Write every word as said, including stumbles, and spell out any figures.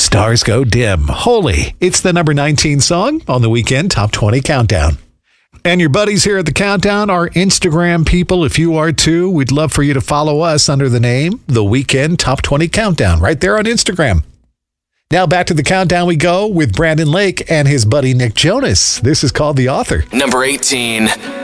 Stars Go Dim. Holy. It's the number nineteen song on the Weekend Top twenty Countdown. And your buddies here at the Countdown are Instagram people. If you are too, we'd love for you to follow us under the name The Weekend Top twenty Countdown right there on Instagram. Now back to the Countdown we go with Brandon Lake and his buddy Nick Jonas. This is called The Author. Number eighteen.